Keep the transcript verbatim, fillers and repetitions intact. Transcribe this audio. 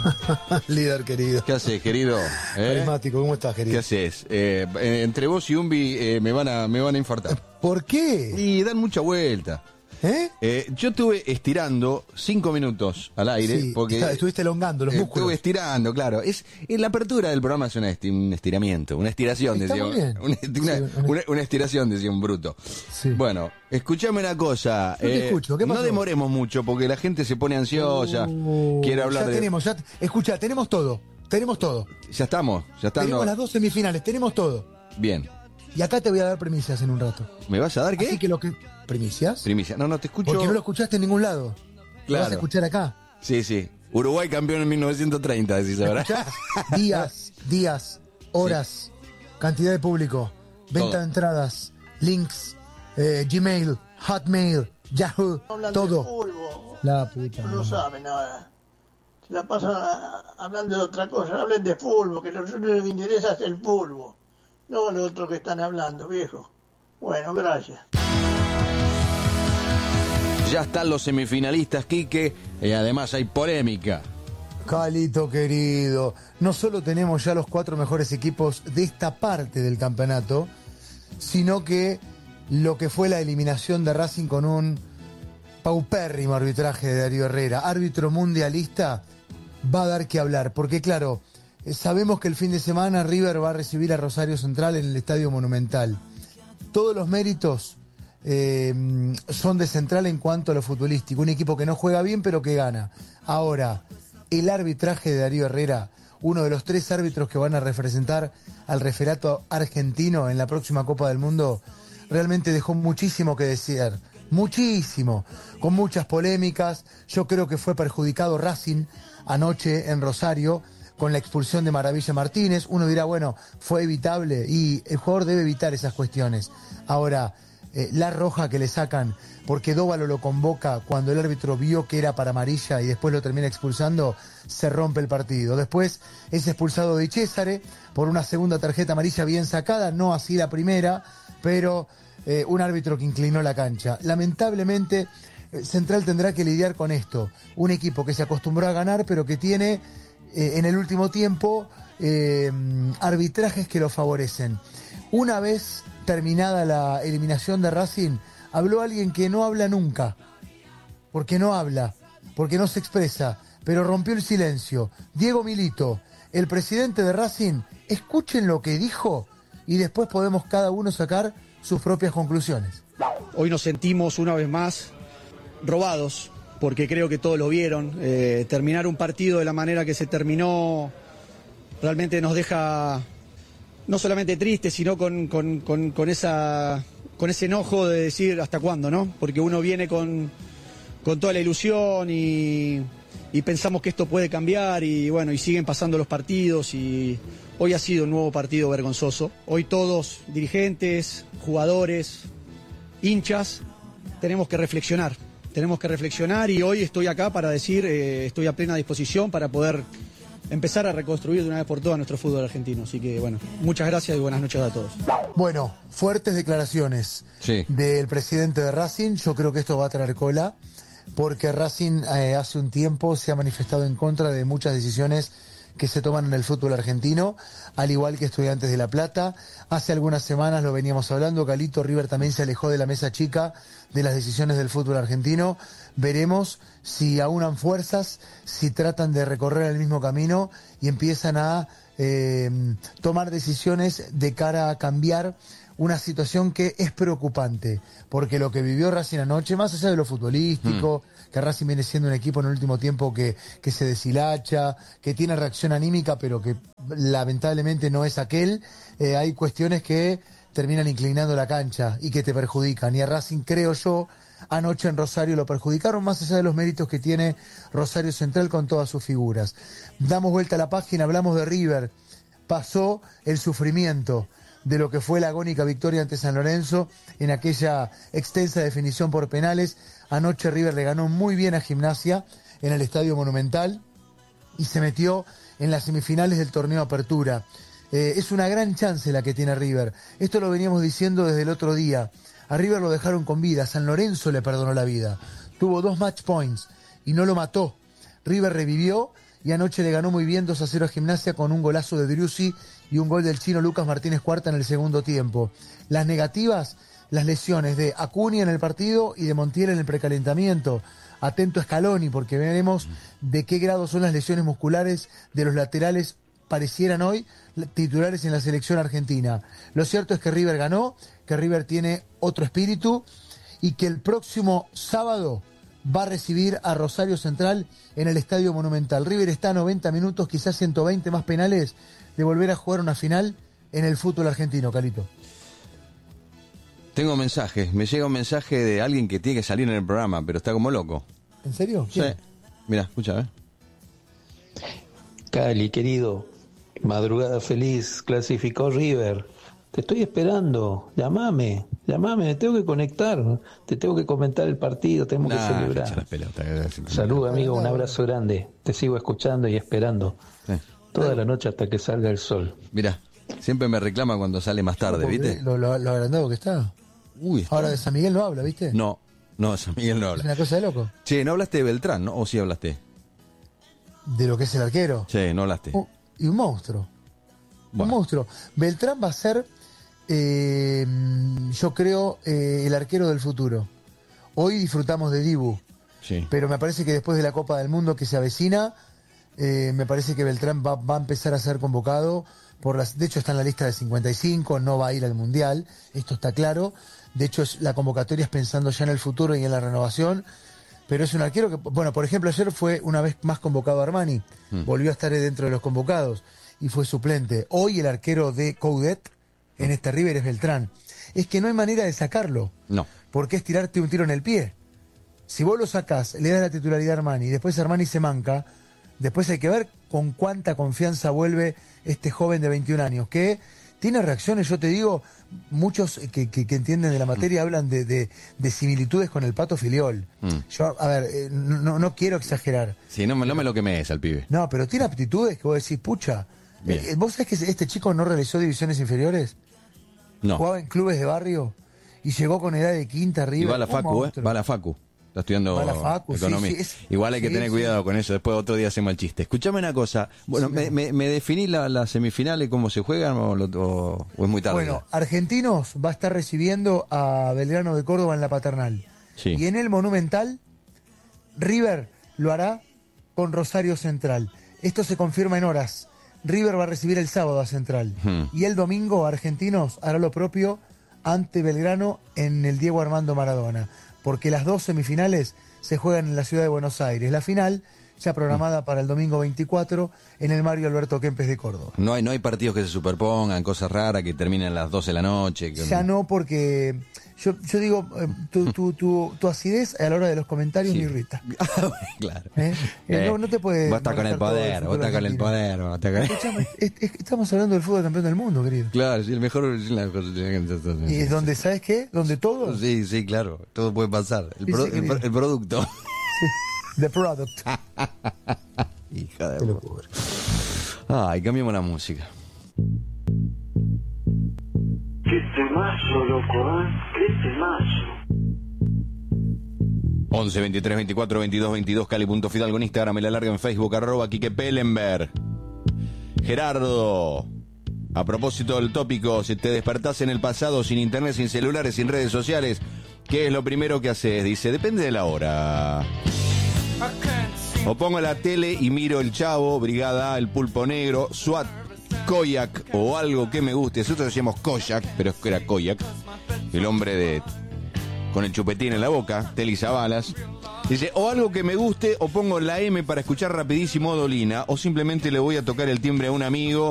Líder querido. ¿Qué haces, querido? ¿Eh? Carismático, ¿cómo estás, querido? ¿Qué haces? Eh, entre vos y Umbi eh, me van a me van a infartar. ¿Por qué? Y dan mucha vuelta. ¿Eh? Eh, yo estuve estirando cinco minutos al aire. Sí, porque estuviste elongando los eh, músculos. Estuve estirando, claro. Es, en la apertura del programa es una esti un estiramiento, una estiración, Está decía. muy bien. Una, una, Sí, una, una estiración, decía un bruto. Sí. Bueno, escuchame una cosa. Yo te escucho, ¿qué pasó? No demoremos mucho porque la gente se pone ansiosa. Uh, quiere hablar ya de. tenemos, ya, escucha, tenemos todo. Tenemos todo. Ya estamos, ya estamos. Tenemos las dos semifinales, tenemos todo. Bien. Y acá te voy a dar primicias en un rato. ¿Me vas a dar qué? Así que lo que... ¿Primicias? Primicia. No, no, te escucho. Porque no lo escuchaste en ningún lado. Lo Claro. vas a escuchar acá. Sí, sí. Uruguay campeón en mil novecientos treinta, decís ahora. ¿Escuchás? Días, días, horas, cantidad de público, venta Todo. de entradas, links, eh, Gmail, Hotmail, Yahoo, Hablan todo. de fútbol, La puta. no madre. saben nada. Se la pasan a- hablando de otra cosa. Hablen de fútbol, que lo único que interesa es el fútbol. No lo otro que están hablando, viejo. Bueno, gracias. Ya están los semifinalistas, Quique, y además hay polémica. Calito querido, no solo tenemos ya los cuatro mejores equipos de esta parte del campeonato, sino que lo que fue la eliminación de Racing con un paupérrimo arbitraje de Darío Herrera, árbitro mundialista, va a dar que hablar, porque claro, eh, sabemos que el fin de semana River va a recibir a Rosario Central en el Estadio Monumental. Todos los méritos eh, son de Central en cuanto a lo futbolístico, un equipo que no juega bien pero que gana. Ahora, el arbitraje de Darío Herrera, uno de los tres árbitros que van a representar al referato argentino en la próxima Copa del Mundo, realmente dejó muchísimo que decir, muchísimo, con muchas polémicas. Yo creo que fue perjudicado Racing anoche en Rosario con la expulsión de Maravilla Martínez. Uno dirá, bueno, fue evitable y el jugador debe evitar esas cuestiones. Ahora, eh, la roja que le sacan porque Dóvalo lo convoca cuando el árbitro vio que era para amarilla y después lo termina expulsando, se rompe el partido. Después es expulsado de Césare por una segunda tarjeta amarilla bien sacada, no así la primera, pero eh, un árbitro que inclinó la cancha. Lamentablemente, eh, Central tendrá que lidiar con esto. Un equipo que se acostumbró a ganar, pero que tiene eh, en el último tiempo eh, arbitrajes que lo favorecen. Una vez terminada la eliminación de Racing, habló alguien que no habla nunca, porque no habla, porque no se expresa, pero rompió el silencio. Diego Milito, el presidente de Racing, escuchen lo que dijo y después podemos cada uno sacar sus propias conclusiones. Hoy nos sentimos una vez más robados, porque creo que todos lo vieron. Eh, terminar un partido de la manera que se terminó realmente nos deja no solamente tristes, sino con, con, con, con, esa, con ese enojo de decir hasta cuándo, ¿no? Porque uno viene con, con toda la ilusión y, y pensamos que esto puede cambiar y bueno, y siguen pasando los partidos y hoy ha sido un nuevo partido vergonzoso. Hoy todos, dirigentes, jugadores, hinchas, tenemos que reflexionar. Tenemos que reflexionar y hoy estoy acá para decir, eh, estoy a plena disposición para poder empezar a reconstruir de una vez por todas nuestro fútbol argentino. Así que bueno, muchas gracias y buenas noches a todos. Bueno, fuertes declaraciones Sí. del presidente de Racing. Yo creo que esto va a traer cola, porque Racing eh, hace un tiempo se ha manifestado en contra de muchas decisiones que se toman en el fútbol argentino, al igual que Estudiantes de La Plata. Hace algunas semanas lo veníamos hablando, Calito, River también se alejó de la mesa chica de las decisiones del fútbol argentino. Veremos si aunan fuerzas, si tratan de recorrer el mismo camino y empiezan a eh, tomar decisiones de cara a cambiar una situación que es preocupante, porque lo que vivió Racing anoche, más allá de lo futbolístico, mm. que Racing viene siendo un equipo en el último tiempo que, que se deshilacha, que tiene reacción anímica, pero que lamentablemente no es aquel, eh, hay cuestiones que terminan inclinando la cancha y que te perjudican, y a Racing, creo yo, anoche en Rosario lo perjudicaron, más allá de los méritos que tiene Rosario Central con todas sus figuras. Damos vuelta a la página, hablamos de River, pasó el sufrimiento de lo que fue la agónica victoria ante San Lorenzo en aquella extensa definición por penales. Anoche River le ganó muy bien a Gimnasia en el Estadio Monumental y se metió en las semifinales del torneo Apertura. Eh, es una gran chance la que tiene River. Esto lo veníamos diciendo desde el otro día. A River lo dejaron con vida, San Lorenzo le perdonó la vida. Tuvo dos match points y no lo mató. River revivió y anoche le ganó muy bien dos a cero a Gimnasia con un golazo de Driussi y un gol del chino Lucas Martínez Cuarta en el segundo tiempo. Las negativas, las lesiones de Acuña en el partido y de Montiel en el precalentamiento. Atento a Scaloni, porque veremos de qué grado son las lesiones musculares de los laterales, parecieran hoy titulares en la selección argentina. Lo cierto es que River ganó, que River tiene otro espíritu y que el próximo sábado va a recibir a Rosario Central en el Estadio Monumental. River está a noventa minutos, quizás ciento veinte más penales, de volver a jugar una final en el fútbol argentino, Calito. Tengo mensajes, me llega un mensaje de alguien que tiene que salir en el programa, pero está como loco. ¿En serio? ¿Quién? Sí. Mira, escucha, ¿eh? Cali, querido, madrugada feliz, clasificó River. Te estoy esperando, llamame, llamame, me tengo que conectar, te tengo que comentar el partido, tenemos Nah, que celebrar. las pelotas. Salud, amigo, un abrazo grande, te sigo escuchando y esperando Sí. toda la noche hasta que salga el sol. Mira, siempre me reclama cuando sale más tarde, ¿viste? Lo, lo, lo agrandado que está. Uy, está... Ahora de San Miguel no habla, ¿viste? No, no, San Miguel no Es habla. una cosa de loco. Che, ¿no hablaste de Beltrán, no? ¿O sí hablaste? De lo que es el arquero. Che, no hablaste. Oh, y un monstruo. Bueno. Un monstruo. Beltrán va a ser, eh, yo creo, eh, el arquero del futuro. Hoy disfrutamos de Dibu, Sí. pero me parece que después de la Copa del Mundo que se avecina, eh, me parece que Beltrán va, va a empezar a ser convocado. Por las, de hecho está en la lista de cincuenta y cinco, no va a ir al Mundial, esto está claro. De hecho es, la convocatoria es pensando ya en el futuro y en la renovación. Pero es un arquero que, bueno, por ejemplo, ayer fue una vez más convocado Armani, mm. volvió a estar dentro de los convocados y fue suplente. Hoy el arquero de Coudet en este River es Beltrán. Es que no hay manera de sacarlo, No. porque es tirarte un tiro en el pie. Si vos lo sacás, le das la titularidad a Armani y después Armani se manca, después hay que ver con cuánta confianza vuelve este joven de veintiún años, que tiene reacciones, yo te digo, muchos que, que, que entienden de la materia mm. hablan de, de, de similitudes con el Pato Filiol. Mm. Yo, a ver, eh, no, no quiero exagerar. Sí, no me, no me lo quemes al pibe. No, pero tiene aptitudes que vos decís, pucha. Eh, ¿Vos sabés que este chico no realizó divisiones inferiores? No. Jugaba en clubes de barrio y llegó con edad de quinta arriba. Y va a la Facu, ¿eh? Va a la Facu. Está estudiando Facu, economía. Sí, sí, es, Igual hay que sí, tener sí. cuidado con eso. Después otro día hacemos el chiste. Escuchame una cosa. Bueno, sí, me, me, me definí las la semifinales, cómo se juegan o, o, o es muy tarde. Bueno, Argentinos va a estar recibiendo a Belgrano de Córdoba en la Paternal. Sí. Y en el Monumental, River lo hará con Rosario Central. Esto se confirma en horas. River va a recibir el sábado a Central. Hmm. Y el domingo, Argentinos hará lo propio ante Belgrano en el Diego Armando Maradona. Porque las dos semifinales se juegan en la ciudad de Buenos Aires. La final ya programada mm. para el domingo veinticuatro en el Mario Alberto Kempes de Córdoba. No hay, no hay partidos que se superpongan, cosas raras, que terminen a las doce de la noche. Que... Ya no, porque yo, yo digo, tu, tu, tu, tu acidez a la hora de los comentarios sí. me irrita. Claro. ¿Eh? Eh, no, no te puedes... Vos estás con el poder, vos estás con el poder. Vos estás con... Escuchame, es, es, estamos hablando del fútbol campeón del mundo, querido. Claro, sí, el mejor... ¿Y es donde, sabes qué? ¿Donde todo? Sí, sí, claro, todo puede pasar. El, pro, el, el producto. Sí. The product. Hija de locura. Ay, cambiamos la música. Qué temazo, loco, ¿eh? Qué temazo. once, veintitrés, veinticuatro, veintidós, veintidós, Cali.Fidalgo en Instagram, me la larga en Facebook, arroba Quique Pellenberg. Gerardo, a propósito del tópico, si te despertás en el pasado sin internet, sin celulares, sin redes sociales, ¿qué es lo primero que haces? Dice, depende de la hora. O pongo la tele y miro El Chavo, Brigada A, El Pulpo Negro, SWAT, Koyak o algo que me guste. Nosotros decíamos Koyak, pero es que era Koyak. El hombre de con el chupetín en la boca, Teli Zabalas. Dice, o algo que me guste, o pongo la M para escuchar rapidísimo Dolina, o simplemente le voy a tocar el timbre a un amigo